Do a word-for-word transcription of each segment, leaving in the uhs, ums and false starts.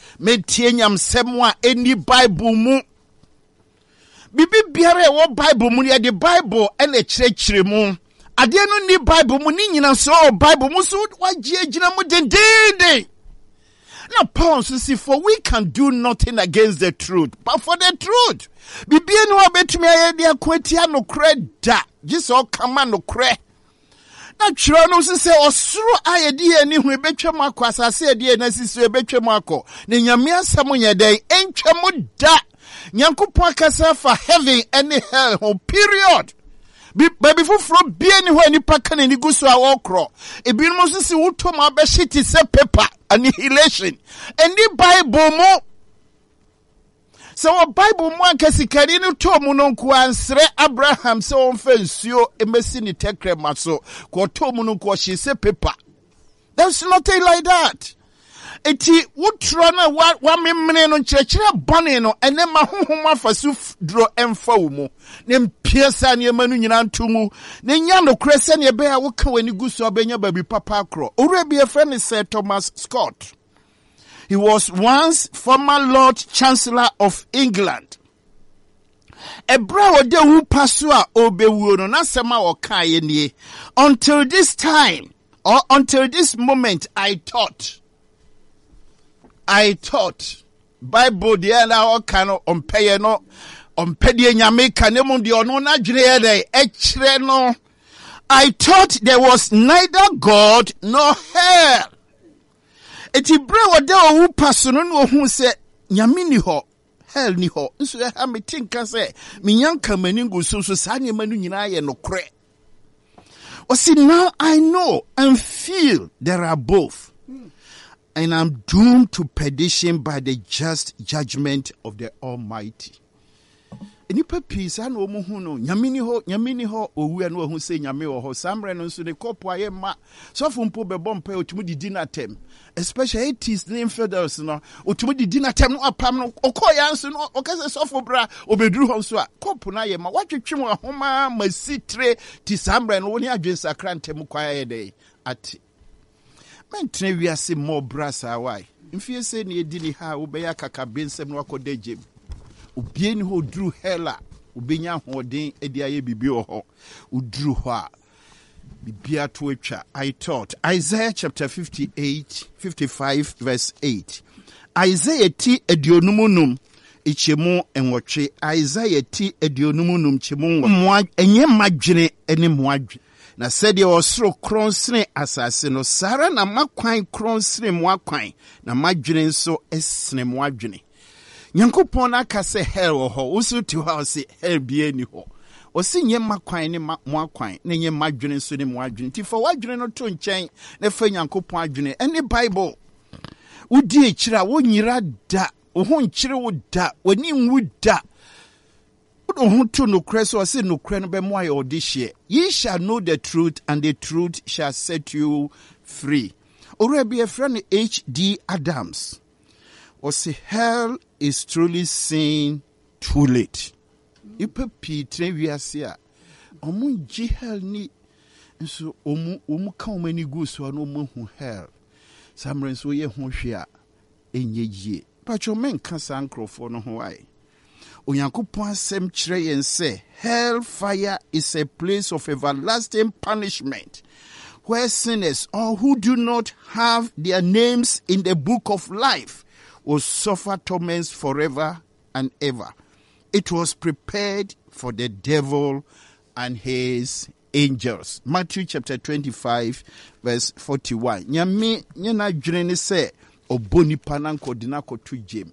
metie nyamsɛm a eni Bible mu. Bibi biara e wo Bible mu ye de Bible ene kyerɛkyerɛ mu. Ade no ni Bible mu ni nyina so Bible mu so wagye gyina mu dendende. Now Paul says, for we can do nothing against the truth, but for the truth. Bibi enu obetumi ayɛ akwatia no kre da. Just all kama no kre. Na twerɛ no so sɛ ɔsoro ayɛde ani hu ebetwa mu akɔ asase ade na sisi ebetwa mu akɔ. Ne nyame asɛm nyɛ dɛn entwa mu da. Nyankopɔn akasa fa heaven and hell ho period. Baby fufuro bia ni ho anipa ka ni gu so a wɔkrɔ. Ebinom so si wotom abɛhye ti sɛ paper annihilation. Ɛni Bible mu. So what Bible mu ankasikari no to mu no nko ansre Abraham sɛ ɔmfa nsuo emesi ni tekre maso. Ko to mu no nko hye sɛ paper. There's nothing like that. Eti wutro na wa wa memene no nkyerɛkyerɛ bɔne no ene ma honhom afasu dro emfa wo mu ne mpiesa ne ma no nyina ntomu ne nya no kresɛ ne be a wo ka wani guso abenya baby papa akro owura bi efre ne sir Thomas Scott. He was once former Lord Chancellor of England. Ebra ode wu paso a obewuo no na sema o kae nie. Until this time or until this moment I thought I thought Bible the na o kan on peye no on pede nyame kanemu de ono na dwere ye ekire no. I thought there was neither God nor hell. Eti bre wode owu paso no no hu se nyame ni ho hell ni ho nso e ha me tinka se me nyanka mani ngu so so sa ne manu nyina ye no kre. O see, now I know and feel there are both. And I'm doomed to perdition by the just judgment of the Almighty. Enipa pisa na omu hu no nyame ni ho nyame ni ho owu na ohu se nyame wo ho samre no nso ne kopo aye ma sofo mpo bebo mpa otumi didi na tem especially eighties ne infidels no otumi didi na tem no apam no okoya nso no okase sofo bra obeduru ho nso a kopo na aye ma watwetwe mu ahoma masitre ti samre no woni adwensa krantem kwa aye dey ati mentre wiase mo brasa why mfie se ne edini ha wo be ya kaka bensem no akoda gem obieni ho dru hela obenya hoden edi aye bibi ho udru ho a bibia to atwa. I thought Isaiah chapter fifty-eight fifty-five verse eight. Isaiah ti edionumunum ichemu enwotwe. Isaiah ti edionumunum chemu mo enye madwene ene mo adwe na sɛdeɛ ɔsoro kronsene asase no sara na makwan kronsene mo akwan na madwene nso esene mo adwene. Nyankopɔn aka sɛ hell wɔ hɔ wosu ti hɔ sɛ hell bia ni hɔ osi nye makwan ne mo akwan na nye madwene nso ne mo adwene ti fa wadwene no to nkyɛn na fa Nyankopɔn adwene ɛne Bible wodi ekyira wo nyira da wo ho nkyire wo da wani nwu da wo ho to no kre so say no kre no be mo aye odihye. Ye shall know the truth and the truth shall set you free. Ora be a friend H D Adams or say hell is truly seen too late. Ipe pitre wiase a omu ji hell ni nso omu omu ka omani gu so no omu hu hell samre nso ye hu hwe a enye yie pacho men ka sankrofo no ho ai Onyankopɔn asɛm kyerɛ yɛn sɛ hell fire is a place of everlasting punishment where sinners or who do not have their names in the book of life will suffer torments forever and ever. It was prepared for the devil and his angels. Matthew chapter twenty-five verse forty-one. Nyame nyana dwene ne sɛ oboni pananko dinako to jem.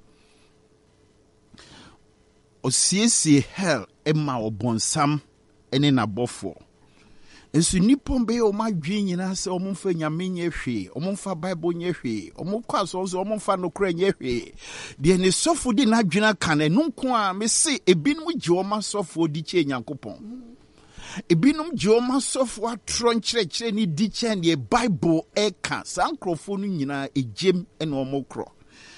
Osiesie hell ema obonsam ene na bofo. Ensu nipon be o madwe nyina se omumfa nyame nye hwe, omumfa Bible nye hwe, omukwa so so omumfa nokra nye hwe. De ne sofo di na dwena kan enunko a me se ebinum gye o ma sofo di che Nyankopɔn. Ebinum gye o ma sofo atro nkyerɛkyerɛ ni di che ne Bible e ka sankrofo no nyina ejem ene omokro.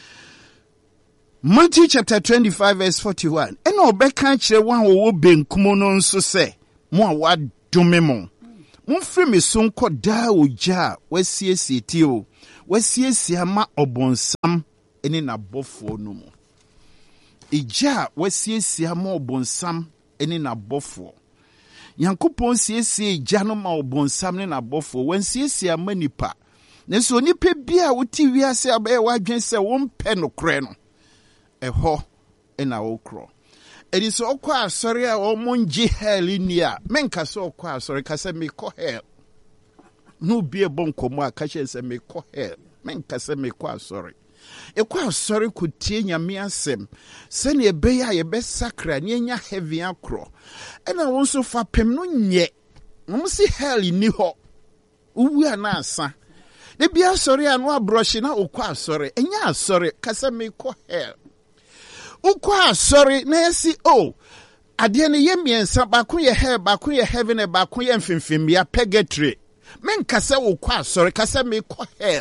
Matthew chapter twenty-five verse forty-one. Eno obeka kyerɛ wan wo benkum no nso sɛ mo a wadome mo. Mumfiri me so nkɔ daa ogya a wasiesie ti o. Wasiesie ama obonsam ene na bofo no mu. Ija wasiesia ma obonsam ene na bofo. Nyankopon siesie ija no ma obonsam ne na bofo. Wan siesia ma nipa. Ne so nipa bia wuti wiase abaye wadwen se wompe no kre no. Eho ena wokro. Edi so okwa asori a omonji hell ni a menka so okwa asori ka se me ko hell. No bie bon komo a ka se me ko hell. Menka se me ko asori. Ekwa asori kutie nyame asem. Se ne ebe ya ye be sakra ne nya heavy akro. Ena wonso fa pem no nye. Mo si hell ni ho. Uwu ana asa. De bia asori anu abroshi na okwa asori. Enya asori ka se me ko hell. Ukwa sorry na si oh ade ne yemiensa baako ye hell baako ye heaven e baako ye mfimfim ya purgatory men kasa ukwa sorry kasa me ko hell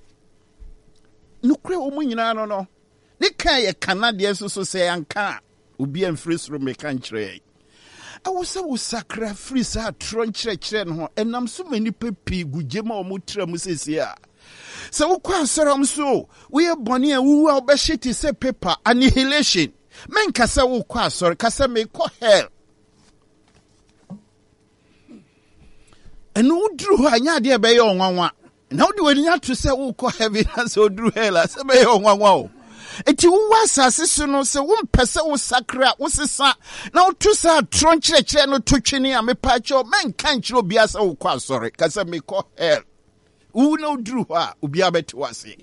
nukre o mu nyina no no ne kan ye kanade so so se anka obi amfiri soro me kan kire awo se wo sakra free sa tron kire kire no enam so mani pepi gujema o mu tra mu sesi a se wo kwa sorom so we boni a wu a obeshiti se paper annihilation men kasa wo kwa sor kasa me ko hell enu udru anya de be ye onwanwa na wo de wani atu se wo ko heaven as odru hell se be ye onwanwa o eti wo asase so no se wo mpese wo sakra wo sesa na wo tu sa tron kire kire no to twini a me pa cho men kan kire obi asa wo kwa sor kasa me ko hell u no dru ha obi abeti wase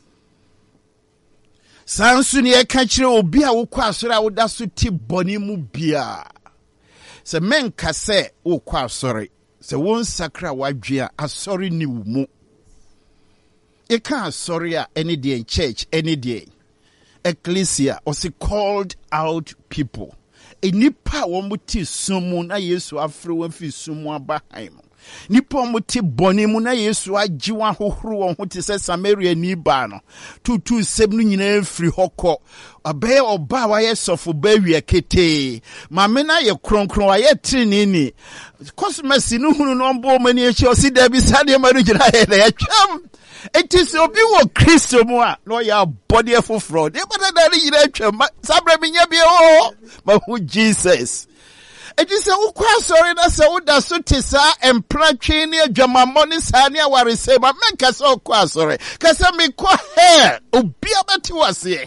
sansu ne e ka kire obi a wo kwa asore a wo da so ti boni mu bia se men ka se wo kwa asore se won sakra wadwe a asore ni wo mu e ka asore a any day in church any day ecclesia was called out people enipa wo muti sumu na Yesu afre wo fi sumu abahan nipa muti boni mu na Yesu agiwa hohoro wo ho te se Samaria ni ba no tutu sem no nyina firi hokọ abaye oba wa ye sofo ba wi akete mame na ye kronkron wa ye trini ni cosmesi no hunu no mbo mani echi osi da bi sade ma no gina ye na ye twam eti so bi wo Kristo mu a no ya body foforo de bada da ni gina twam sabra mi nya bi o ma hu Jesus. It is a ukwa sorry na se uda so tisa empra twini adwamammo ni sane aware se ma menka se ukwa sorry kasa me kwa he obi abati wase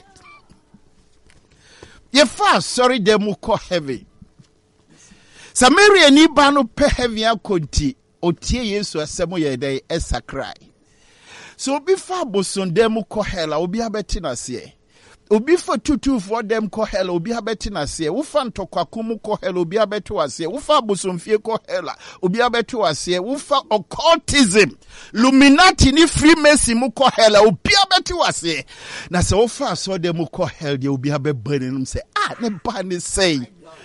ye fa sorry dem ko heavy Samaria ni ba no pe heavy akonti otie Yesu asemo ye dai esakrai so obi fa boson dem ko hela obi abati na se obi for tutu for them ko hell obi abeti na se wo fa ntokwakum ko hell obi abeti wase wo fa bosomfie ko hell obi abeti wase wo fa occultism Illuminati ni Freemason mu ko hell obi abeti wase na se wo fa so them ko hell de obi abebani num se ah ne ba ne sei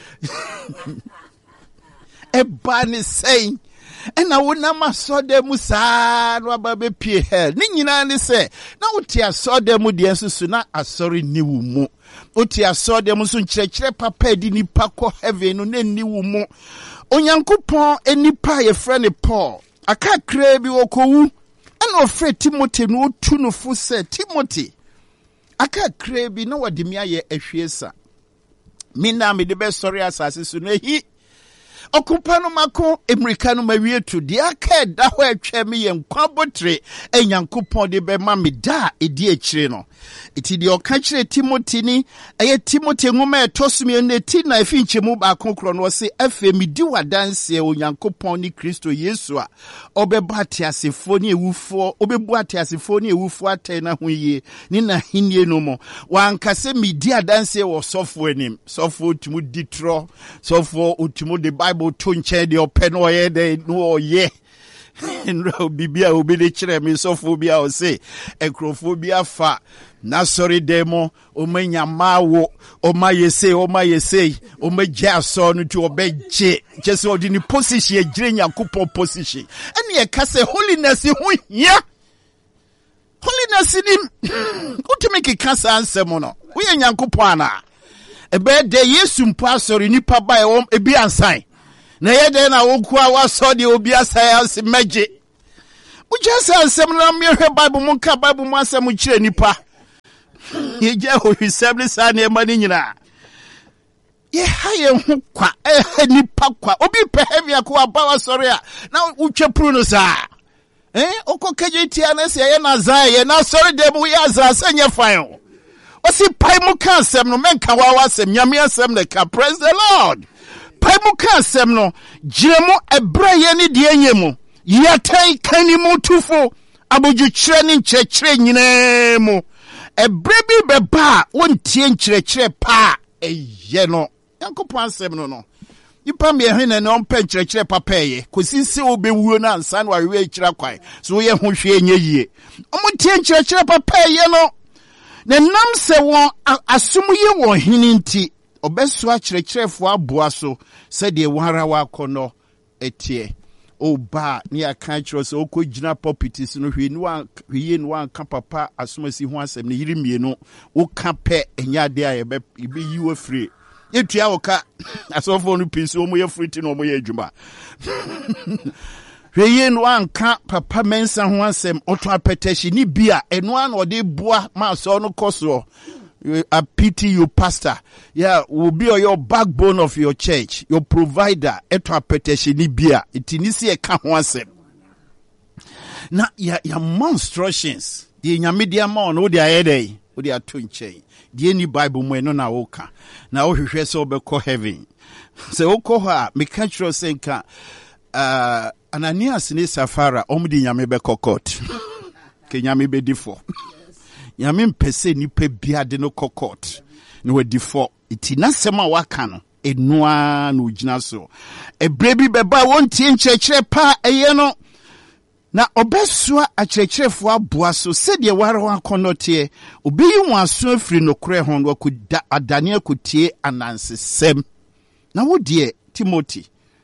e ba ne sei ena wona masode mu saa no ababe pie hell ni nyina ne se na wote asode mu de ensusu na asori ni wu mu wote asode mu so nkyerɛkyerɛ papa di nipa kɔ heaven no na ni wu mu onyankopɔn enipa ye frɛ ne Paul akakra bi wokowu ena ofrɛ Timothy no otu no fu se Timothy akakra bi na wode mi aye ahwiesa mi na me de be sori asase so na hi okupano mako Americano mawietu di aka da ho atwa me ye nkwa botre enyankopon de be ma me da edi akire no iti di oka kire Timothy ni eye Timothy ngoma etosumi ne ti na afinche mu ba konkro no se afa mi di wadanse onyankopon ni Kristo Yesu a obeba atiasefo ni ewufo obebu atiasefo ni ewufo atai na ho yie ni na hinie no mo wankase mi di adanse wo sofo anim sofo otumu ditro sofo otumu de Bible to nche de open oye de no oye nro bibia obi de kire me sofobia o se ekrofobia fa na sorry demo o manya mawo o mayese o mayese o magya so no to obeje just odi ni position e gire nyankopon position ene e ka se holiness hu hia holiness ni utumi ki kasa ansem no wo ye nyankopon ana ebe de Yesu mpo asori nipa ba e ebi ansan na yede na wokua waso de obi asaya meje ujasa asem na me hwe Bible mu ka Bible mu asem kire nipa Ye je ho hwesem sa na ema ni nyina. Ye ha ye ho kwa eh nipa kwa obi pe heavy akwa ba sorry a na utwepuru no sa. Eh okokeje tia na se ye na za ye na sorry dem we azra sanye fan. Osi pai mu kan asem no menka wa wa asem nyame asem ne ka praise the Lord. Pai mu kan asem no giremu ebra ye ni de enyemu. Yatai kanimu tufo aboju kire ni nkyekire nyina mu ebre bi beba wontie nkyekire pa eye no yankopon asem no no ipa me hene na ompa nkyekire papa eye kosinse obewuo na ansa na wawe akira kwai so ye ho hwe enye yie omontie nkyekire papa eye no na nam se won asum ye won hini nti obeso akyekirefo aboa so se de wara wa kono etie Oba ni akantro so okogina properties no hwe ni wan hwe ni wan ka papa asomasi ho asem ne yiri mienu wo ka pe enya de a yebe ibe yiwo free yetua wo ka asofo no pisi o mo ye free ti no mo ye adwuma hwe ni wan ka papa mensa ho asem oto apetashi ni bia eno an ode boa ma so no koso. I pity you, pastor. Yeah, will be your backbone of your church, your provider. Eto apeteshini bia. Itinisi e kahwase. Na ya ya monstrations. Di nyamidia mon o dia ede. O dia tunche. Di ni Bible mo eno na oka. Na o hwehwe se obekọ heaven. Se okọ ha me ka chiro senka uh Ananias ni Safara omudi nyame bekọ court. Ke nyame be difo. Nyame mpese nipa bia de no kokot no we difo iti na sema waka no enua no gina so ebrebi beba wontie nkyekire pa eye no na obesua akyekirefo aboa so sedie ware ho akonote obeyi mu aso afiri no kure ho no akuda adane akutie anansesem na wodie Timothy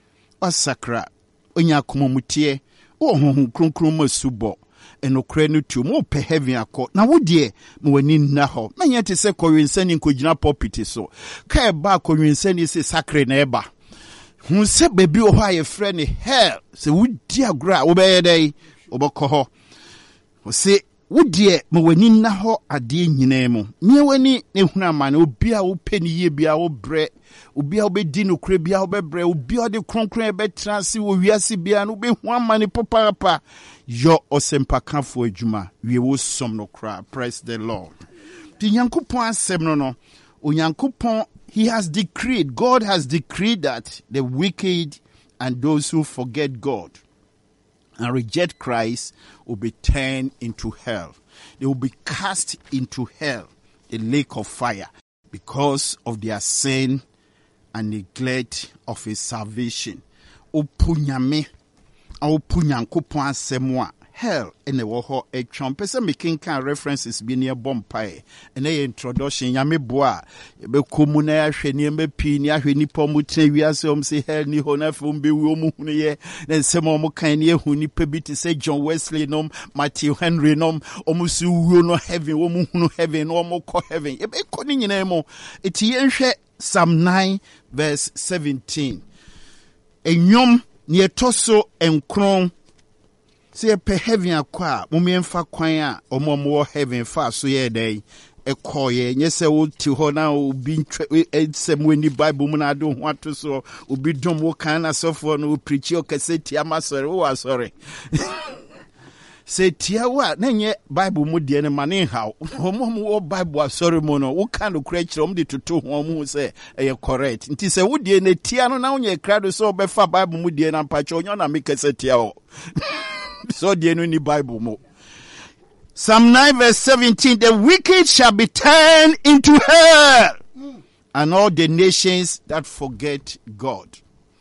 osakra onya komomutie wo honhom kronkron masubo enokre no tu mo pe heaven akọ na wodie mo wani nna ho menye te se kọwinsani nkogina property so ka e ba kọwinsani se sacre na eba hu se bebi o ha ye frɛ ne hell se wodi agora wo be ye dai obokọ ho o se wodie mo wani nna ho ade nyina mu nye wani ne huna ma na obi a wo peni ye bia wo bre obi a wo be di no kre bia wo be bre obi a de kronkron e be transi wo wiase bia no be hu amane papa yo osempa kanfo adwuma we wo som no kra praise the Lord. Ti Nyankopon asem no no Onyankopon he has decreed God has decreed that the wicked and those who forget God and reject Christ will be turned into hell. They will be cast into hell, the lake of fire, because of their sin and neglect of his salvation. Opunyame, opunyankopon asemwa hell ene wo ho etwon pese making kan references bi ne bompae ene ye introduction nyame boa be komu na ahwe ne me pi ne ahwe nipa mu tena wiase om se hell ni ho na fom be wi om hunu ye na nsem om kan ne hu nipa bi te se John Wesley nom Matthew Henry nom om su wi no heaven om hunu heaven no om ko heaven e be ko ni nyina mo eti ye nhwe Psalm nine verse seventeen enyom ne etoso enkron se pe heaven akwa mumiemfa kwan a omomo heaven fa so ye dai ekoye nyese wo ti ho na obi ensem weni Bible mu na do ho ato so obi dom wo kan na sofo no preach o kaseti amasore wo asore se tia wa na nye Bible mu de ne mane haw omomo wo Bible asore mu no wo kan no kura kire om de toto ho mu se e correct nti se wo de ne tia no na wo nye krado so obefa Bible mu de na mpacho onyo na me kaseti a wo so the any Bible mo. Psalm nine verse seventeen, the wicked shall be turned into hell, mm. and all the nations that forget God.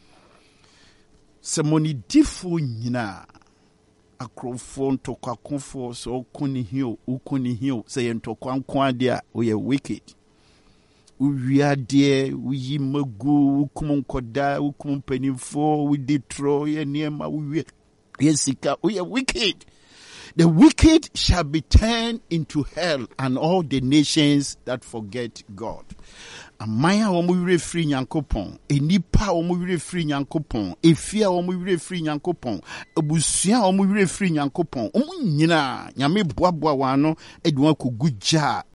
Semoni difu nyina akrofon to kwakonfo so kuni hiyo ukuni hiyo say ento kwankwa dia we wicked. Uwia de uyi magu ukum nkoda ukum penifo we detro ye niema uwi Yesika, we are wicked. The wicked shall be turned into hell, and all the nations that forget God. Amaya omu free nyankopon, enipa omu free nyankopon, efia omu free nyankopon, ebusia omu free nyankopon. Omu nyina nyame boaboa wano edwa ko guja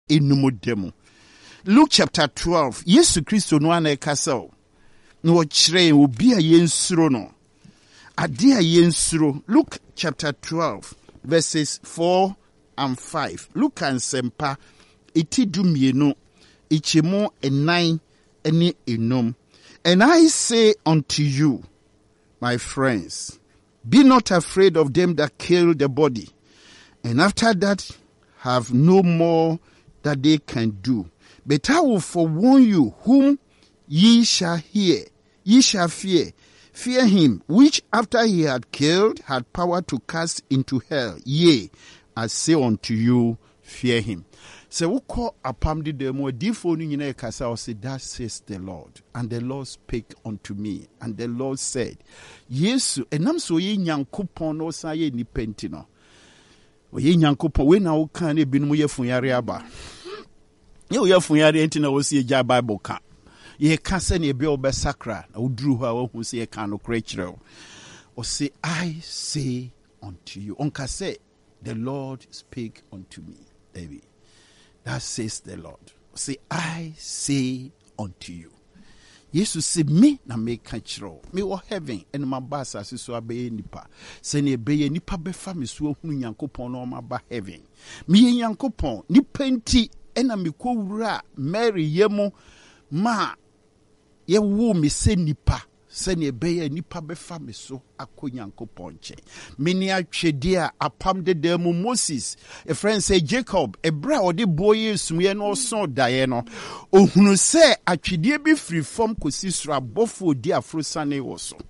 enumodemu. Luke chapter twelve. Yesu Kristo no ana ekasa no ochire obi a yensuro no. Ade a yensuro. Luke chapter twelve verses four and five. Luke and sempa iti dumienu ichimo enai eni enum. And I say unto you, my friends, be not afraid of them that kill the body, and after that have no more that they can do. But I will forewarn you whom ye shall hear, ye shall fear. Fear him, which after he had killed, had power to cast into hell. Yea, I say unto you, fear him. So we call upon the demo, defo ni nyina kasa o say that says the Lord, and the Lord spake unto me, and the Lord said, Yesu enam so ye nyankopon no sa ye ni penti no. O ye nyankopon we na wo kan na ebinom ye funyare aba. Ye wo ye funyare enti na wo se gya Bible ka. Ye ka se na ebe obesakra na uduru ho a wo hu se ye kan no kra kire o say I say unto you. Onka say the Lord spake unto me. David. That says the Lord. Say, I say unto you. Jesus say, me na me kachiro. Me wo heaven and my bass as so abe nipa. Say ne be nipa befa me so hunu Nyankopon no ma ba heaven. Me Nyankopon ni penti ena me ko wura Mary yemo ma ye wo me se nipa. Se ne be nipa befa me so akọ Nyankopon che. Me ni atwede a apam de dem Moses. A friend say Jacob, ebra odi boye sumye no so daye no. Ohunu se atwede bi free from kosi sura bofo di afrosane wo so.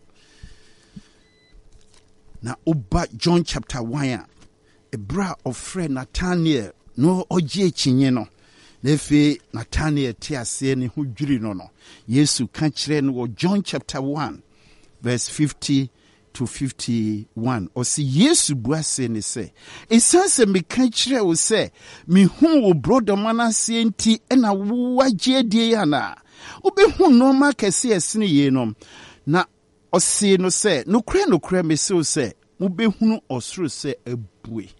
Na oba John chapter one. Ebra of friend Nathaniel no oje chinye no. Nefe Nathaniel te ase ne ho dwiri no no. Yesu ka kire no John chapter one verse fifty to fifty-one. O si Yesu buase ne se. Esanse me ka kire wo se me hu wo brother manase enti na wo agye die ya na. Obe hu no ma kese esene ye no. Na o si no se no kure no kure me se o se mo be hunu osoro se abue.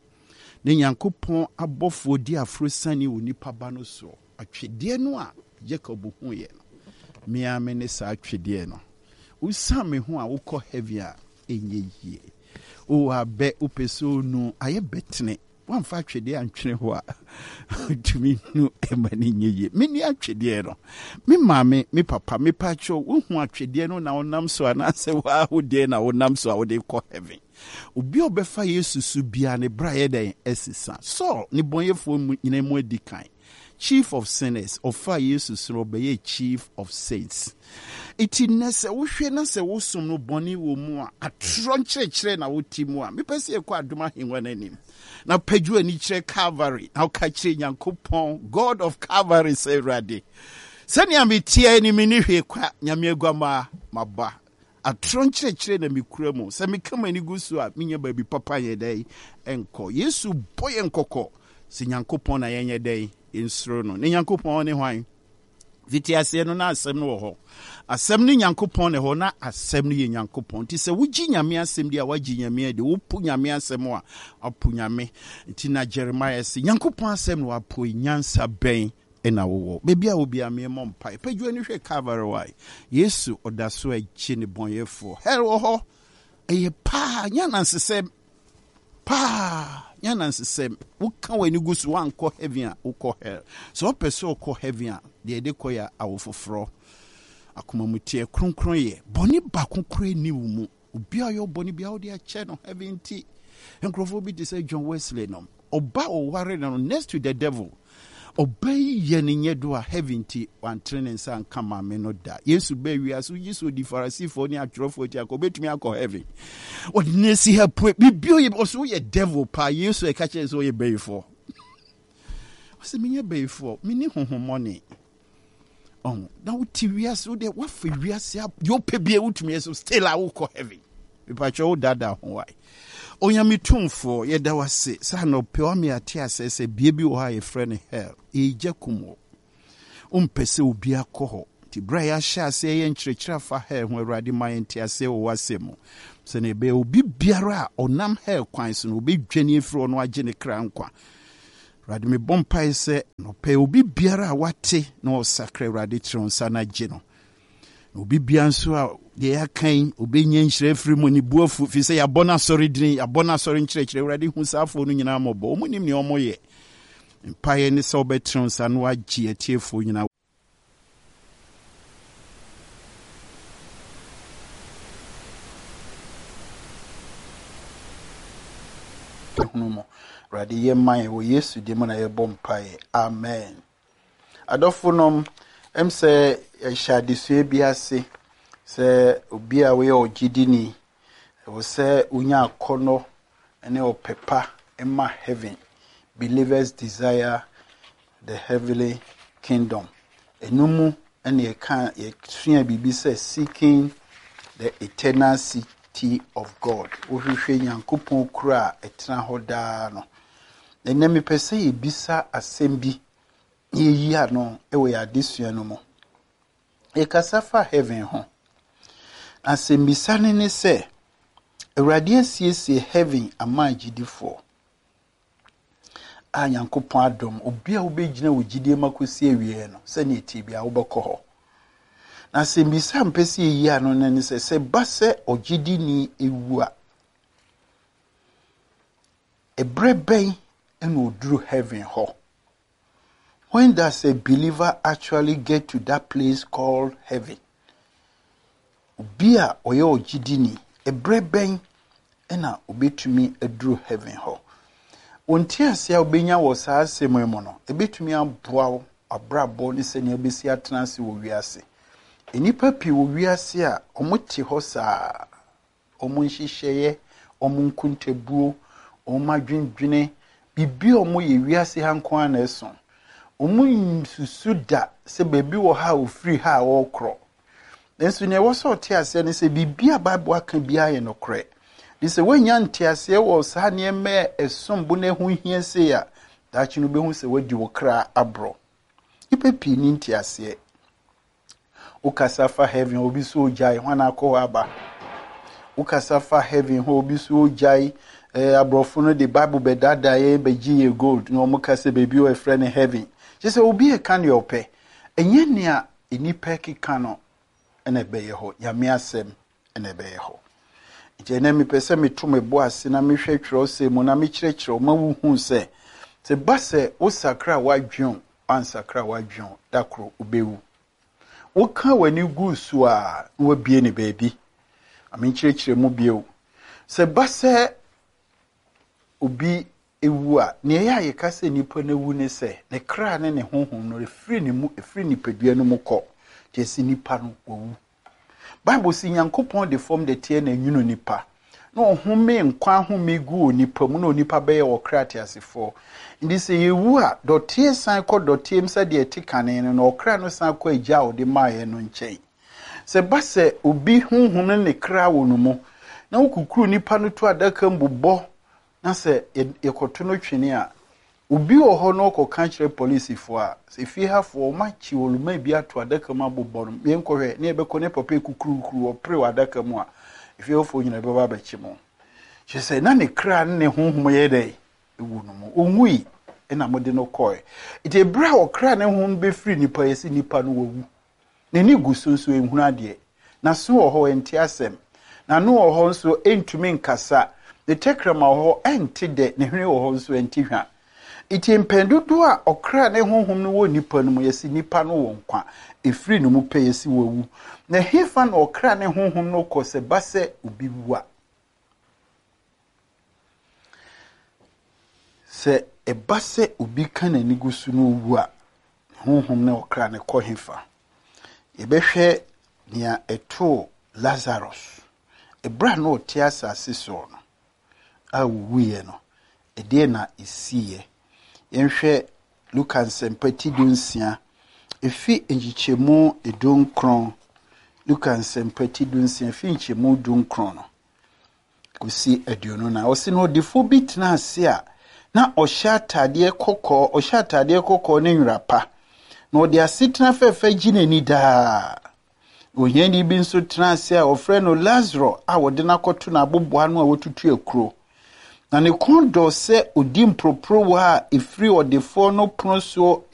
Ne Nyankopon abofo di afrosani onipa ba no so atwede no a Jacob hu ye no me amene sa atwede no usame hu a wokọ heavy a enye yie o abe upeso nu aye betene wan fa atwede antwene ho a tumi nu emani nyeye me ni atwede no me maame me papa me pacho wo hu atwede no na wonam so ana se wa ho de na wonam so a wo de kọ heaven. Obi obefa Yesu su bia ne braye den esisa. So ni bonyefo nyina mu edikan. Chief of sinners ofa Yesu so obeye chief of saints. Iti nese wo hwe na se wo som no boni wo mu a atro nkyerɛkyerɛ na wo ti mu a mepɛse ekɔ adoma henwa nanim. Na paju ani kyerɛ Calvary. Na ka kyerɛ Nyankopɔn God of Calvary say ready. Sani ametia ni mini hwe kwa nyame agwama maba. Atron kyerɛkyerɛ na mikura mu sɛ mekama ni gu so a menya baabi papa yɛ dɛn ɛnkɔ Yesu boye nkɔkɔ sɛ Nyankopɔn na yɛnyɛ dɛn nsuro no ne Nyankopɔn ne hwan viti ase no na asɛm no wɔ hɔ asɛm ne Nyankopɔn ne hɔ na asɛm no yɛ Nyankopɔn nti sɛ wogyi nyame asɛm di a wagyi nyame de wopu nyame asɛm a apu nyame nti na Jeremiah sɛ Nyankopɔn asɛm no apu nyansa bɛn ena wo baby a obi ame mo mpa paju ani hwe Calvary why Yesu odaso achi ne bonyefo hero ho eye pa nyanansesem pa nyanansesem wo kan wani gusu wan kɔ heaven a wo kɔ hell so person kɔ heaven a de de kɔ ya awofoforo akomamutie kronkron ye boni ba konkre ni wo mu obi ayo boni bia wo de a che no heaven ti enkrofo bi de say John Wesley no oba o ware no next to the devil obey yeninye do a heaven ti wan training san kama me no da Yesu be wi aso Yesu di Pharisee for ni atwerofo ti akobetumi akọ heaven odine si ha pu bibio ye oso ye devil pa Yesu e ka kire so ye be for oso me ye be for me ni honhomone on na uti wi aso de wa fa wi ase yo pe bia utumi so still a wo kọ heaven bi pa cho dada ho why Onyami tumfo ye da wase sa no pe o me ate asese bie bi wo ha ye frɛ hell e jakumo umpese obi akɔ ti bra ya sha ase ye nkyerɛkyerɛ fa hell ho Awurade ma ye nte ase wo wase mu se ne be obi biara onam hell kwan so no obi dwane efiri no agye ne kra nkwa Awurade me bɔ mpae sɛ nɔpɛ obi biara a wate na ɔsakra Awurade tiri nsa na gye no. Obi bia nso a de akan obenya nhyira firi mu ne buafu fi sɛ yɛabɔ no asɔre din yɛabɔ no asɔre nkyerɛkyerɛ Awurade hu saafo no nyinaa mɔbɔ ɔmo nim ne ɔmo yɛ mpae ne sɛ wobɛtiri nsa no agye atiefo nyinaa. Awurade yɛ man wɔ Yesu di mu na yɛbɔ mpae. Amen. Adɔfo nom em sɛ yɛhyɛ adesua bi ase sɛ obi a wɔyɛ ɔgyidini ɛwɔ sɛ wonya akɔnnɔ ne ɔpepa ma heaven. Believers desire the heavenly kingdom. Enumu ɛne yɛka yɛsua biribi sɛ seeking the eternal city of God. Wohwehwɛ Nyankopɔn kura a ɛtena hɔ daa no. Ɛnna mepɛ sɛ yɛbisa asɛm bi yɛyi ano ɛwɔ yɛ adesua no mu. Yɛkasa fa heaven ho. Asɛmbisa ne ne sɛ Awurade asiesie heaven ama agyidifoɔ. A Nyankopɔn adom obi a wobɛgyina wo gyidie makosi awie no sɛ ne eti bia wobɛkɔ hɔ. Na asɛmbisa mpɛ sɛ yɛyi ano ne ne sɛ sɛ ba sɛ ogyidini ewu a ɛbrɛ bɛn ɛna oduru heaven hɔ. When does a believer actually get to that place called heaven? Obi a ɔyɛ ogyidini ɛbrɛ bɛn ɛna obetumi aduru heaven hɔ. Wonti ase a obenya wɔ saa asɛm mu no ebetumi aboa wo abrabɔ ne sɛ ne abesi atena ase wɔ wiase. Enipa pi wɔ wiase a ɔmo te hɔ saa ɔmo nhyehyɛeɛ ɔmo nkuntabuo ɔmo adwendwene bibi ɔmo yɛ wiase hanko ana ɛso. Ɔmo nsusu da sɛ baabi wɔ ha ofiri ha wɔkrɔ. Nanso ne ɛwɔ sɛ ɔte ase ne sɛ bibi a Bible aka bia yɛ nokorɛ. Ne sɛ woanya nte ase wɔ saa nneɛma ɛsombo ne ho hia se a daakye no bɛhu sɛ wadi wo kra abrɔ. Nipa pii ni nte ase. Ukasa fa heaven obi so ojai hwana akɔ aba. Ukasa fa heaven ho obi so ojai eh abrɔfo no de Bible bedada ye begye ye gold no mo kase baby o efre ne heaven. Je se obi e kan ye opɛ. Enye nea enipa keka no ene bɛyɛ hɔ. Nyame asɛm ene bɛyɛ hɔ. Je na me pese me to me bo ase na me hwɛ twerɛ se mu na me kyerɛkyerɛ ma wo hu sɛ se ba sɛ wo sakra wadwon ansakra wadwon dakro obewu. Woka wani gu so a wo bie ne baabi. Ame kyerɛkyerɛ mu bie o. Se ba sɛ obi ewu a ne ya ye ka se nipa na wu ne se ne kra ne ne honhom no efiri ne mu efiri nipadua no mu kɔ te si nipa no wu. Bible si Nyankopɔn de form de tie na nwunu nipa na ohome nkwa home gu nipa mu na nipa bɛyɛ wɔ kra te asefo ndi se yewu a dɔtie san kɔ dɔtie msa de eti kane no na ɔkra no san kɔ agya o de maaye no nkyɛn se ba se obi honhom ne kra wɔ no mu na wokukuru nipa no to adaka mbobɔ na se yekoto no twene a obi wɔ hɔ no kɔka kyerɛ policefo a se fie hafo ma chi woluma bi ato adaka mu abobɔ no me nkɔhwɛ ne ebɛkɔ ne papa kukuru kuru opre wɔ adaka mu a fie hafo nyina bɛba bɛkye mo she say na ne kra ne honhom yɛ dɛ ewu no mu onwui ena mode no kɔe ite bra wɔ kra ne honhom bɛfiri nipa yɛsi nipa no wɔwu ne ni gu so so ehunu ade na so wɔ hɔ enti asɛm na no wɔ hɔ nso entumi nkasa the tekrama wɔ hɔ enti de ne hwene wɔ hɔ nso enti hwa iti mpendudu a okra ne honhom no wɔ nipa no mu yɛsi nipa no wɔ nkwa efiri no mu pɛ yɛsi wɔwu na hefa na okra ne honhom no kɔ sɛ ba sɛ obi wu a sɛ eba sɛ obi ka na nigu so no wu a honhom ne okra ne kɔ hefa yɛbɛhwɛ nea ɛto Lazarus ebra no te asase so no a wuye no ɛdeɛ na esiye yenhwɛ Luka nsɛmpati dunsia efi enjichemu edunkron Luka nsɛmpati dunsia fi enjichemu edunkron no kosi aduonu na ɔse no defo bi tena ase a na ɔhyɛ atade kokɔ ɔhyɛ atade kokɔ ne nwrapa na ɔde asetena fɛfɛ gine ni daa ohɛni bi nso tena ase a ɔfrɛ no Lazarus a wɔde na kɔto na aboboa no a wɔtutu akuro na ne kɔn dɔ sɛ odi mpropro wa a ɛfiri ɔdefoɔ no pono so